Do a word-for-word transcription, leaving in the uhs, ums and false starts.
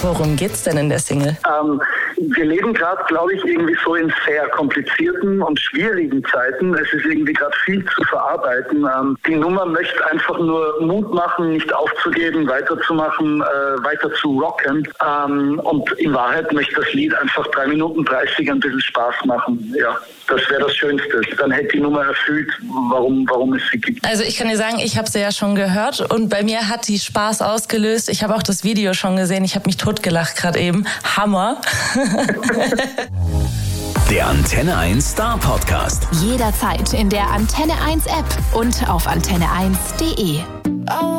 Worum geht's denn in der Single? Ähm, wir leben gerade, glaube ich, irgendwie so in sehr komplizierten und schwierigen Zeiten. Es ist irgendwie gerade viel zu verarbeiten. Ähm, die Nummer möchte einfach nur Mut machen, nicht aufzugeben, weiterzumachen, äh, weiter zu rocken. Ähm, und in Wahrheit möchte das Lied einfach drei Minuten dreißig ein bisschen Spaß machen. Ja, das wäre das Schönste. Dann hätte die Nummer erfüllt, warum, warum es sie gibt. Also ich kann dir sagen, ich habe sie ja schon gehört und bei mir hat die Spaß ausgelöst. Ich habe auch das Video schon gesehen. Ich habe mich totgelacht gerade eben. Hammer. Der Antenne eins Star Podcast. Jederzeit in der Antenne eins App und auf antenne eins punkt de.